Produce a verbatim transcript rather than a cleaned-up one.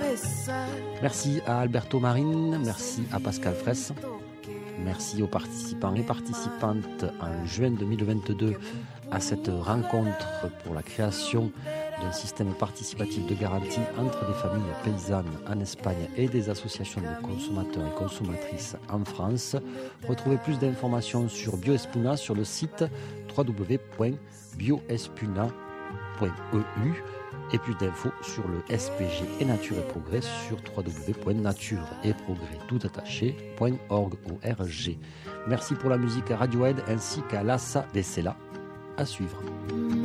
Merci à Alberto Marin, merci à Pascal Fraisse, merci aux participants et participantes en juin deux mille vingt-deux à cette rencontre pour la création d'un système participatif de garantie entre des familles paysannes en Espagne et des associations de consommateurs et consommatrices en France. Retrouvez plus d'informations sur Bioespuna sur le site w w w point bioespuna point e u et plus d'infos sur le S P G et Nature et Progrès sur w w w point nature et progrès tout attaché point org. Merci pour la musique à Radiohead ainsi qu'à Lassa de Sela. À suivre.